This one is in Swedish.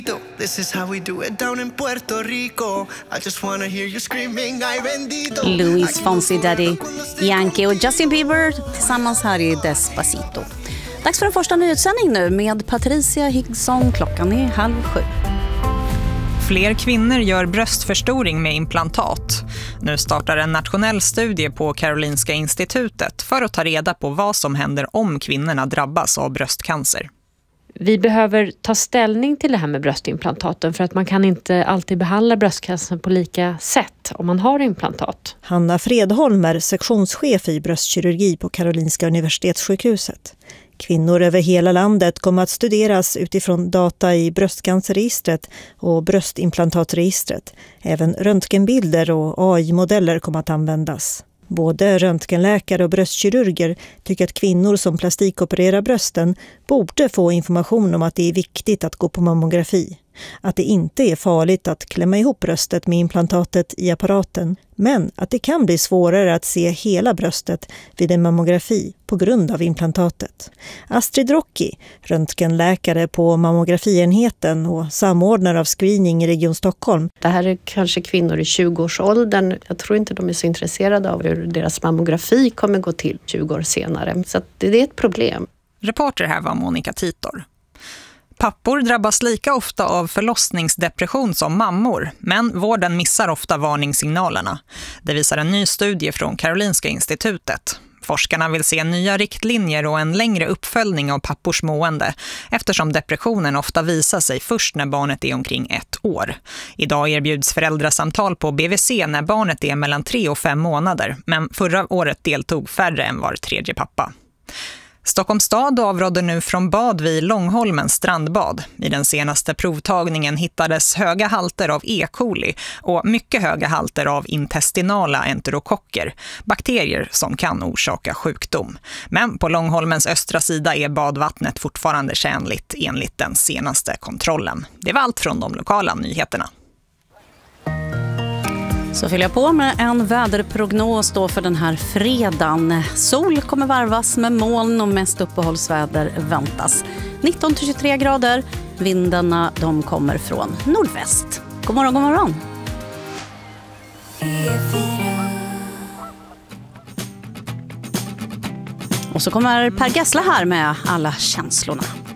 This is how we do it down in Puerto Rico. I just wanna hear you screaming, ay bendito. Luis Fonsi, Daddy Yankee och Justin Bieber tillsammans här i Despacito. Dags för en första nyhetssändning nu med Patricia Higson. Klockan är 6:30. Fler kvinnor gör bröstförstoring med implantat. Nu startar en nationell studie på Karolinska institutet för att ta reda på vad som händer om kvinnorna drabbas av bröstcancer. Vi behöver ta ställning till det här med bröstimplantaten för att man kan inte alltid behandla bröstcancer på lika sätt om man har implantat. Hanna Fredholm är sektionschef i bröstkirurgi på Karolinska universitetssjukhuset. Kvinnor över hela landet kommer att studeras utifrån data i bröstcancerregistret och bröstimplantatregistret. Även röntgenbilder och AI-modeller kommer att användas. Både röntgenläkare och bröstkirurger tycker att kvinnor som plastikopererar brösten borde få information om att det är viktigt att gå på mammografi. Att det inte är farligt att klämma ihop bröstet med implantatet i apparaten, men att det kan bli svårare att se hela bröstet vid en mammografi på grund av implantatet. Astrid Rocki, röntgenläkare på mammografienheten och samordnare av screening i Region Stockholm. Det här är kanske kvinnor i 20-årsåldern. Jag tror inte de är så intresserade av hur deras mammografi kommer gå till 20 år senare. Så att det är ett problem. Reporter här var Monica Titor. Pappor drabbas lika ofta av förlossningsdepression som mammor, men vården missar ofta varningssignalerna. Det visar en ny studie från Karolinska institutet. Forskarna vill se nya riktlinjer och en längre uppföljning av pappors mående, eftersom depressionen ofta visar sig först när barnet är omkring 1 år. Idag erbjuds föräldrasamtal på BVC när barnet är mellan 3 och 5 månader, men förra året deltog färre än var tredje pappa. Stockholms stad avråder nu från bad vid Långholmens strandbad. I den senaste provtagningen hittades höga halter av E. coli och mycket höga halter av intestinala enterokocker, bakterier som kan orsaka sjukdom. Men på Långholmens östra sida är badvattnet fortfarande tjänligt enligt den senaste kontrollen. Det var allt från de lokala nyheterna. Så fyller jag på med en väderprognos då för den här fredagen. Sol kommer varvas med moln och mest uppehållsväder väntas. 19-23 grader. Vindarna de kommer från nordväst. God morgon, god morgon. Och så kommer Per Gessle här med alla känslorna.